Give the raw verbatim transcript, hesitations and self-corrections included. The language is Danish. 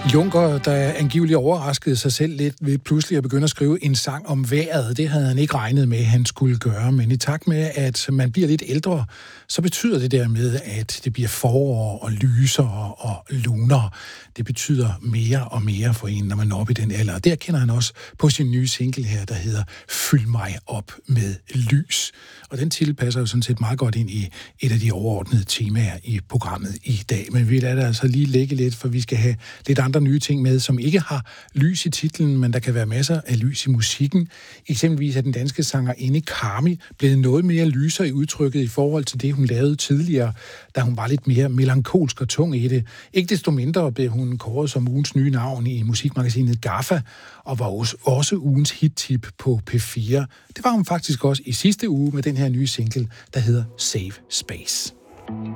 Juncker, der angiveligt overraskede sig selv lidt ved pludselig at begynde at skrive en sang om vejret. Det havde han ikke regnet med, at han skulle gøre. Men i takt med, at man bliver lidt ældre, så betyder det dermed, at det bliver forår og lysere og luner. Det betyder mere og mere for en, når man er oppe i den alder. Og der kender han også på sin nye single her, der hedder Fyld mig op med lys. Og den titel passer jo sådan set meget godt ind i et af de overordnede temaer i programmet i dag. Men vi lader det altså lige ligge lidt, for vi skal have lidt andre nye ting med, som ikke har lys i titlen, men der kan være masser af lys i musikken. Eksempelvis er den danske sangerinde Karmi blevet noget mere lyser i udtrykket i forhold til det, hun lavede tidligere, da hun var lidt mere melankolsk og tung i det. Ikke desto mindre blev hun kåret som ugens nye navn i musikmagasinet Gaffa, og var også, også ugens hit-tip på P fire. Det var hun faktisk også i sidste uge med den her nye single, der hedder Save Space.